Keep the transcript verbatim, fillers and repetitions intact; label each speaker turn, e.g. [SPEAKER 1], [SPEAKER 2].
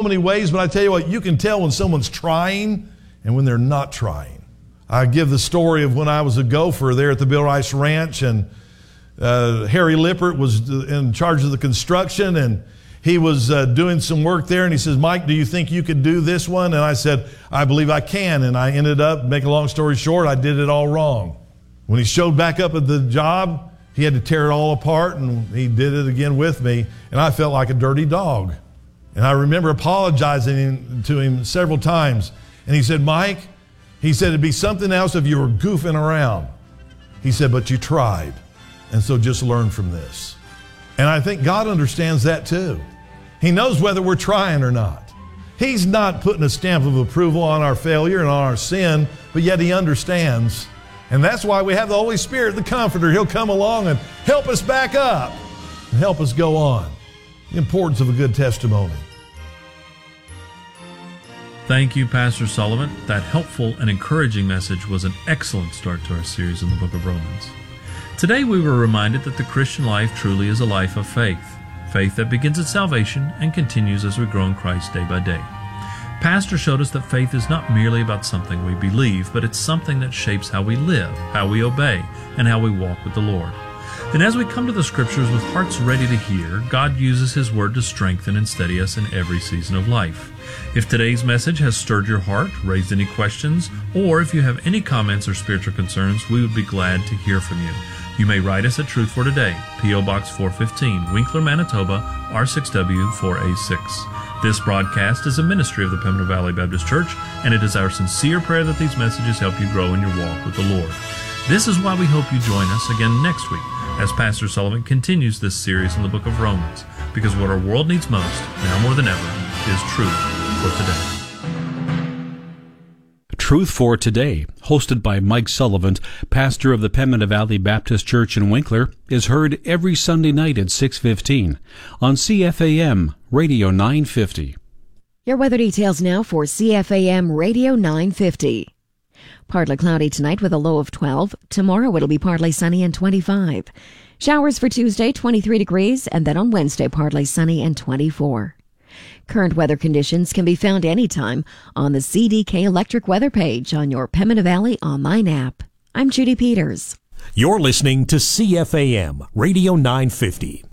[SPEAKER 1] many ways, but I tell you what, you can tell when someone's trying and when they're not trying. I give the story of when I was a gopher there at the Bill Rice Ranch, and uh, Harry Lippert was in charge of the construction, and he was uh, doing some work there, and he says, Mike, do you think you could do this one? And I said, I believe I can. And I ended up, make a long story short, I did it all wrong. When he showed back up at the job, he had to tear it all apart, and he did it again with me, and I felt like a dirty dog. And I remember apologizing to him several times. And he said, Mike, he said, it'd be something else if you were goofing around. He said, but you tried. And so just learn from this. And I think God understands that too. He knows whether we're trying or not. He's not putting a stamp of approval on our failure and on our sin, but yet he understands. And that's why we have the Holy Spirit, the Comforter. He'll come along and help us back up and help us go on. The importance of a good testimony.
[SPEAKER 2] Thank you, Pastor Sullivan. That helpful and encouraging message was an excellent start to our series in the book of Romans. Today we were reminded that the Christian life truly is a life of faith. Faith that begins at salvation and continues as we grow in Christ day by day. Pastor showed us that faith is not merely about something we believe, but it's something that shapes how we live, how we obey, and how we walk with the Lord. And as we come to the Scriptures with hearts ready to hear, God uses His Word to strengthen and steady us in every season of life. If today's message has stirred your heart, raised any questions, or if you have any comments or spiritual concerns, we would be glad to hear from you. You may write us at Truth for Today, P O Box four fifteen, Winkler, Manitoba, R six W four A six. This broadcast is a ministry of the Pembina Valley Baptist Church, and it is our sincere prayer that these messages help you grow in your walk with the Lord. This is why we hope you join us again next week as Pastor Sullivan continues this series in the book of Romans, because what our world needs most, now more than ever, is truth for today.
[SPEAKER 3] Truth for Today, hosted by Mike Sullivan, pastor of the Pembina Valley Baptist Church in Winkler, is heard every Sunday night at six fifteen on C F A M Radio nine fifty.
[SPEAKER 4] Your weather details now for C F A M Radio nine fifty. Partly cloudy tonight with a low of twelve. Tomorrow it'll be partly sunny and twenty-five. Showers for Tuesday, twenty-three degrees, and then on Wednesday, partly sunny and twenty-four. Current weather conditions can be found anytime on the C D K Electric weather page on your Pembina Valley online app. I'm Judy Peters.
[SPEAKER 5] You're listening to C F A M Radio nine fifty.